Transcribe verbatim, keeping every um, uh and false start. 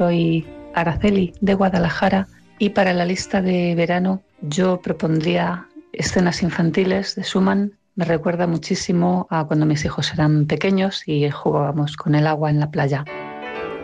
soy Araceli de Guadalajara y para la lista de verano yo propondría escenas infantiles de Schumann. Me recuerda muchísimo a cuando mis hijos eran pequeños y jugábamos con el agua en la playa.